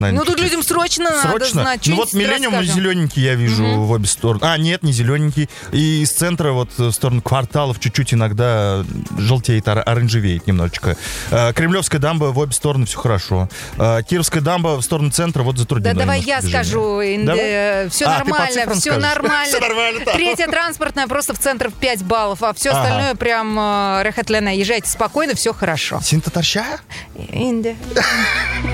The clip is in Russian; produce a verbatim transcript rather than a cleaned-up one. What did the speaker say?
наверное, ну, тут людям срочно, срочно надо знать. Ну, вот Миллениум зелененький я вижу mm-hmm. в обе стороны. А, нет, не зелененький. И из центра, вот, в сторону кварталов чуть-чуть иногда желтеет, оранжевеет немножечко. Кремлевская дамба в обе стороны, все хорошо. Кировская дамба в сторону центра, вот затруднено. Да давай я движение. скажу. Давай? Все а, нормально, все нормально. все нормально. Третья транспортная просто в центр в пять баллов, а все ага. остальное прям рехатляне. Езжайте спокойно, все хорошо. Син татарша? Инде.